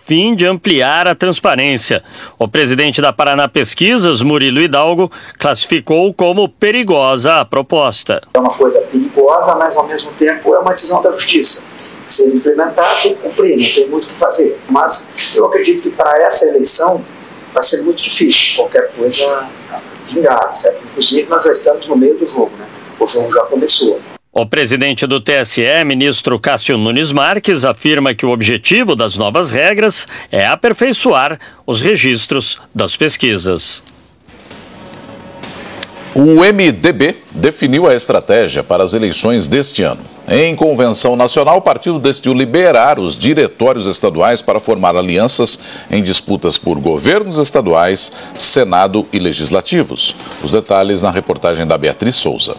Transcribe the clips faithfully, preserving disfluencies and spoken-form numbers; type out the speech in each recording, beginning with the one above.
fim de ampliar a transparência. O presidente da Paraná Pesquisas, Murilo Hidalgo, classificou como perigosa a proposta. É uma coisa perigosa, mas ao mesmo tempo é uma decisão da justiça. Se ele implementar, tem que cumprir, não tem muito o que fazer. Mas eu acredito que para essa eleição vai ser muito difícil qualquer coisa vingar, certo? Inclusive nós já estamos no meio do jogo, né? O jogo já começou. O presidente do T S E, ministro Cássio Nunes Marques, afirma que o objetivo das novas regras é aperfeiçoar os registros das pesquisas. O M D B definiu a estratégia para as eleições deste ano. Em convenção nacional, o partido decidiu liberar os diretórios estaduais para formar alianças em disputas por governos estaduais, Senado e legislativos. Os detalhes na reportagem da Beatriz Souza.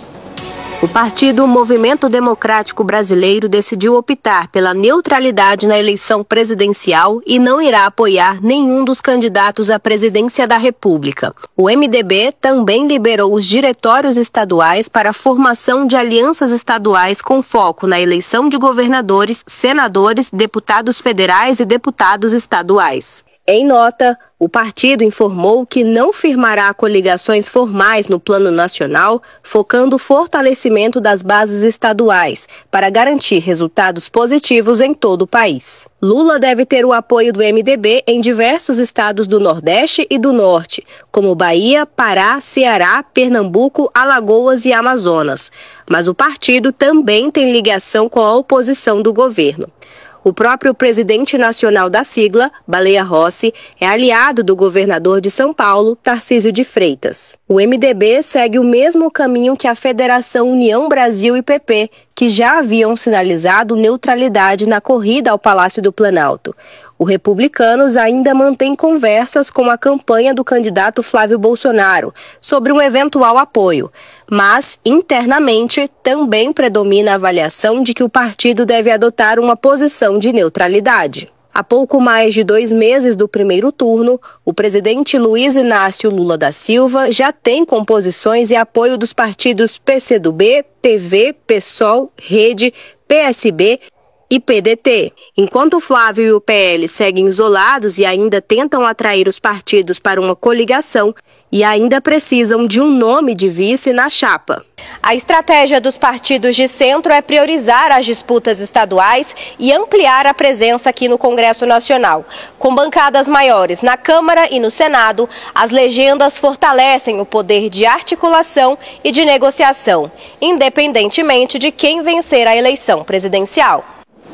O partido Movimento Democrático Brasileiro decidiu optar pela neutralidade na eleição presidencial e não irá apoiar nenhum dos candidatos à presidência da República. O M D B também liberou os diretórios estaduais para a formação de alianças estaduais com foco na eleição de governadores, senadores, deputados federais e deputados estaduais. Em nota, o partido informou que não firmará coligações formais no plano nacional, focando o fortalecimento das bases estaduais, para garantir resultados positivos em todo o país. Lula deve ter o apoio do M D B em diversos estados do Nordeste e do Norte, como Bahia, Pará, Ceará, Pernambuco, Alagoas e Amazonas. Mas o partido também tem ligação com a oposição do governo. O próprio presidente nacional da sigla, Baleia Rossi, é aliado do governador de São Paulo, Tarcísio de Freitas. O M D B segue o mesmo caminho que a Federação União Brasil e P P, que já haviam sinalizado neutralidade na corrida ao Palácio do Planalto. O Republicanos ainda mantém conversas com a campanha do candidato Flávio Bolsonaro sobre um eventual apoio, mas, internamente, também predomina a avaliação de que o partido deve adotar uma posição de neutralidade. Há pouco mais de dois meses do primeiro turno, o presidente Luiz Inácio Lula da Silva já tem composições e apoio dos partidos P C do B, P V, PSOL, Rede, P S B e P D T. Enquanto o Flávio e o P L seguem isolados e ainda tentam atrair os partidos para uma coligação e ainda precisam de um nome de vice na chapa. A estratégia dos partidos de centro é priorizar as disputas estaduais e ampliar a presença aqui no Congresso Nacional. Com bancadas maiores na Câmara e no Senado, as legendas fortalecem o poder de articulação e de negociação, independentemente de quem vencer a eleição presidencial.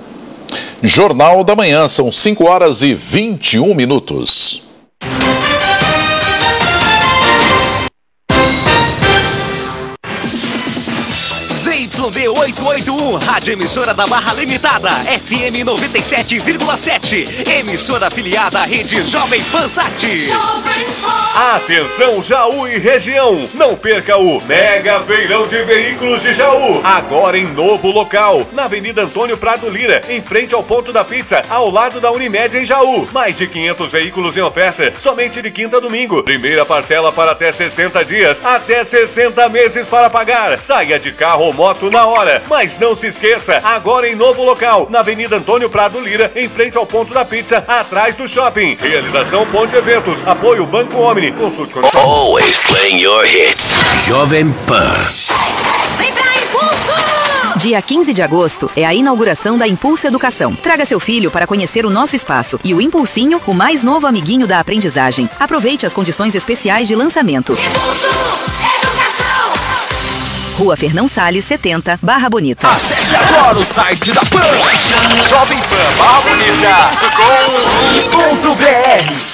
Jornal da Manhã, são cinco horas e vinte e um minutos. Z B oitocentos e oitenta e um, Rádio Emissora da Barra Limitada, F M noventa e sete vírgula sete, emissora afiliada à rede Jovem Pan Sat. Atenção Jaú e região, não perca o Mega Feirão de Veículos de Jaú, agora em novo local, na Avenida Antônio Prado Lira, em frente ao Ponto da Pizza, ao lado da Unimed em Jaú. Mais de quinhentos veículos em oferta, somente de quinta a domingo. Primeira parcela para até sessenta dias, até sessenta meses para pagar. Saia de carro ou moto na hora. Mas não se esqueça, agora em novo local, na Avenida Antônio Prado Lira, em frente ao Ponto da Pizza, atrás do shopping. Realização Ponte Eventos, apoio Banco Omni. Consulte condições. Always playing your hits. Jovem Pan. Vem pra Impulso! Dia quinze de agosto é a inauguração da Impulso Educação. Traga seu filho para conhecer o nosso espaço e o Impulsinho, o mais novo amiguinho da aprendizagem. Aproveite as condições especiais de lançamento. Impulso Educação! Rua Fernão Salles, setenta, Barra Bonita. Acesse agora o site da Pan. jovem pan barra bonita ponto com ponto br.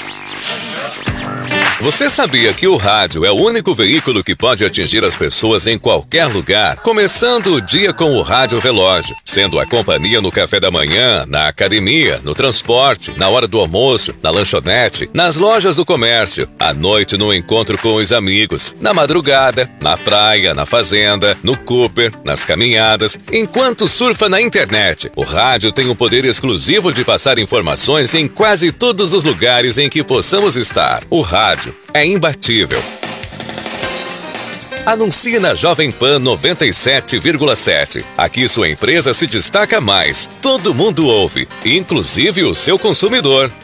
Você sabia que o rádio é o único veículo que pode atingir as pessoas em qualquer lugar? Começando o dia com o Rádio Relógio, sendo a companhia no café da manhã, na academia, no transporte, na hora do almoço, na lanchonete, nas lojas do comércio, à noite no encontro com os amigos, na madrugada, na praia, na fazenda, no Cooper, nas caminhadas, enquanto surfa na internet. O rádio tem o poder exclusivo de passar informações em quase todos os lugares em que possamos estar. O rádio é imbatível. Anuncie na Jovem Pan noventa e sete vírgula sete. Aqui sua empresa se destaca mais. Todo mundo ouve, inclusive o seu consumidor.